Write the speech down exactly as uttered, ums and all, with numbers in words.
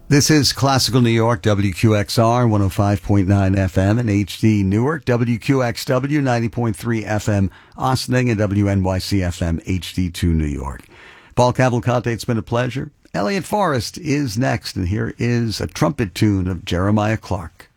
This is Classical New York, W Q X R, one oh five point nine F M and H D Newark, W Q X W, ninety point three F M Ossining, and W N Y C F M H D two New York. Paul Cavalcante, it's been a pleasure. Elliot Forrest is next, and here is a trumpet tune of Jeremiah Clark.